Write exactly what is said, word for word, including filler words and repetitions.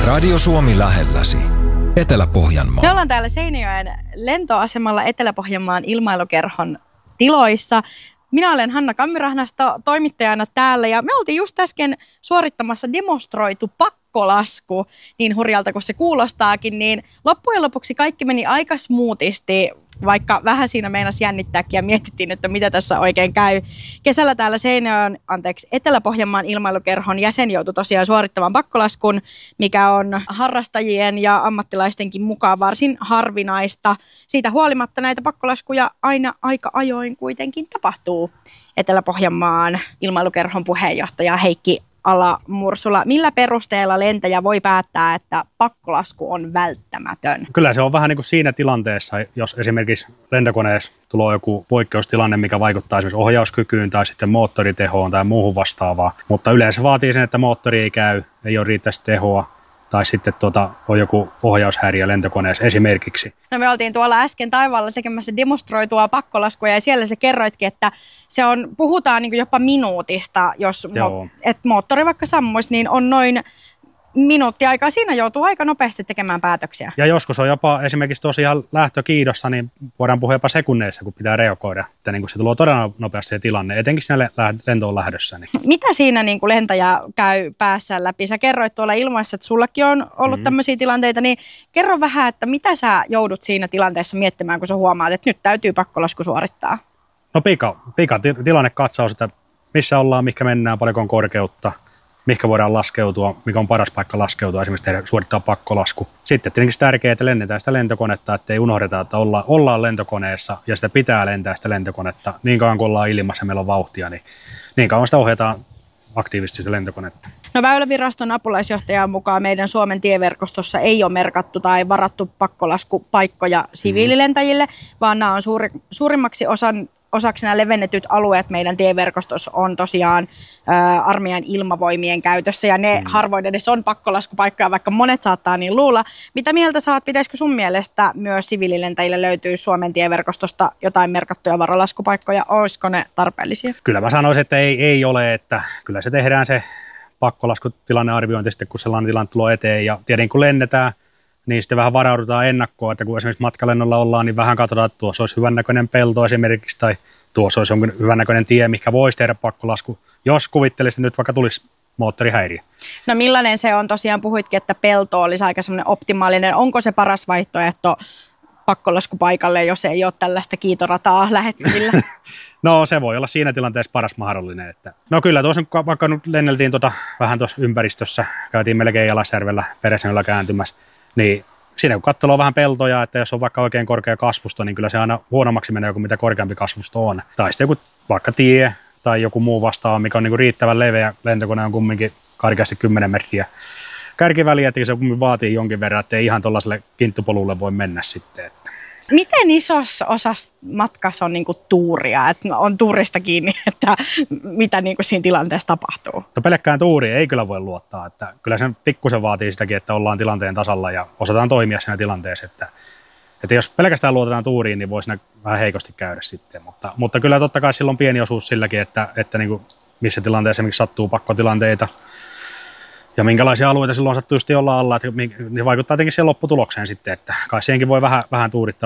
Radio Suomi lähelläsi. Etelä-Pohjanmaa. Me ollaan täällä Seinäjoen lentoasemalla Etelä-Pohjanmaan ilmailukerhon tiloissa. Minä olen Hanna Kammirahnasto toimittajana täällä ja me oltiin just äsken suorittamassa demonstroitu pakkolasku, niin hurjalta kuin se kuulostaakin, niin loppujen lopuksi kaikki meni aika smoothisti, vaikka vähän siinä meinasi jännittääkin ja mietittiin, että mitä tässä oikein käy. Kesällä täällä Seinäjoen, anteeksi, Etelä-Pohjanmaan ilmailukerhon jäsen joutui tosiaan suorittamaan pakkolaskun, mikä on harrastajien ja ammattilaistenkin mukaan varsin harvinaista. Siitä huolimatta näitä pakkolaskuja aina aika ajoin kuitenkin tapahtuu. Etelä-Pohjanmaan ilmailukerhon puheenjohtaja Heikki Ala-Mursula. Millä perusteella lentäjä voi päättää, että pakkolasku on välttämätön? Kyllä se on vähän niin kuin siinä tilanteessa, jos esimerkiksi lentokoneessa tulee joku poikkeustilanne, mikä vaikuttaa esimerkiksi ohjauskykyyn tai sitten moottoritehoon tai muuhun vastaavaan. Mutta yleensä vaatii sen, että moottori ei käy, ei ole riittävästi tehoa tai sitten tuota, on joku ohjaushäiriö lentokoneessa esimerkiksi. No me oltiin tuolla äsken taivaalla tekemässä demonstroitua pakkolaskua ja siellä se kerroitkin, että se on, puhutaan niin kuin jopa minuutista, jos mo- et moottori vaikka sammuisi, niin on noin minuutti aikaa. Siinä joutuu aika nopeasti tekemään päätöksiä. Ja joskus on jopa esimerkiksi tosiaan lähtökiidossa, niin voidaan puhua jopa sekunneissa, kun pitää reagoida. Että niin kuin se tulee todella nopeasti se tilanne, etenkin siinä lentoon lähdössä. Niin. Mitä siinä niin kuin lentäjä käy päässä läpi? Sä kerroit tuolla ilmaissa, että sullakin on ollut mm-hmm. tämmöisiä tilanteita, niin kerro vähän, että mitä sä joudut siinä tilanteessa miettimään, kun sä huomaat, että nyt täytyy pakkolasku suorittaa? No pika, pika tilannekatsaus, että missä ollaan, mikä mennään, paljonko on korkeutta. Mihinkä voidaan laskeutua, mikä on paras paikka laskeutua, esimerkiksi tehdä, suorittaa pakkolasku. Sitten tietenkin tärkeää, että lennetään sitä lentokonetta, ettei unohdeta, että olla, ollaan lentokoneessa ja sitä pitää lentää sitä lentokonetta. Niin kauan kuin ollaan ilmassa ja meillä on vauhtia, niin niin kauan sitä ohjataan aktiivisesti sitä lentokonetta. No Väyläviraston apulaisjohtajan mukaan meidän Suomen tieverkostossa ei ole merkattu tai varattu pakkolaskupaikkoja siviililentäjille, mm. vaan nämä on suuri, suurimmaksi osan osaksi nämä levennetyt alueet meidän tieverkostossa on tosiaan ä, armeijan ilmavoimien käytössä ja ne mm. harvoin edes on pakkolaskupaikkoja, vaikka monet saattaa niin luulla. Mitä mieltä saat, pitäisikö sun mielestä myös siviililentäjille löytyy Suomen tieverkostosta jotain merkattuja varalaskupaikkoja? Olisiko ne tarpeellisia? Kyllä mä sanoisin, että ei, ei ole, että kyllä se tehdään se pakkolaskutilannearviointi sitten, kun sellainen tilanne tulee eteen ja tietenkin kun lennetään, niin sitten vähän varaudutaan ennakkoon, että kun esimerkiksi matkalennolla ollaan, niin vähän katsotaan, että tuossa olisi hyvännäköinen pelto esimerkiksi, tai tuossa olisi jonkin hyvännäköinen tie, mikä voisi tehdä pakkolasku, jos kuvittelisit nyt vaikka tulisi moottorihäiriö. No millainen se on? Tosiaan puhuitkin, että pelto olisi aika semmoinen optimaalinen. Onko se paras vaihtoehto pakkolaskupaikalle, jos ei ole tällaista kiitorataa lähettävillä? No se voi olla siinä tilanteessa paras mahdollinen. Että... No kyllä tuossa vaikka nyt lenneltiin tuota, vähän tuossa ympäristössä, käytiin melkein Jalasjärvellä Peräsänöllä kääntymässä, niin siinä kun katseloo vähän peltoja, että jos on vaikka oikein korkea kasvusto, niin kyllä se aina huonommaksi menee kuin mitä korkeampi kasvusto on. Tai sitten joku vaikka tie tai joku muu vastaava, mikä on niin kuin riittävän leveä, lentokone on kumminkin karkeasti kymmenen metriä kärkiväliä, että se vaatii jonkin verran, että ei ihan tuollaiselle kinttupolulle voi mennä sitten. Että. Miten isossa osassa matkassa on niinku tuuria, että on tuurista kiinni, että mitä niinku siinä tilanteessa tapahtuu? No pelkkään tuuriin ei kyllä voi luottaa, että kyllä sen pikkusen vaatii sitäkin, että ollaan tilanteen tasalla ja osataan toimia siinä tilanteessa, että, että jos pelkästään luotetaan tuuriin, niin voi siinä vähän heikosti käydä sitten, mutta, mutta kyllä totta kai sillä on pieni osuus silläkin, että, että niinku missä tilanteessa esimerkiksi sattuu pakkotilanteita, ja minkälaisia alueita silloin sattuu just olla alla, että se vaikuttaa tietenkin siihen lopputulokseen sitten, että kai siihenkin voi vähän, vähän tuurittaa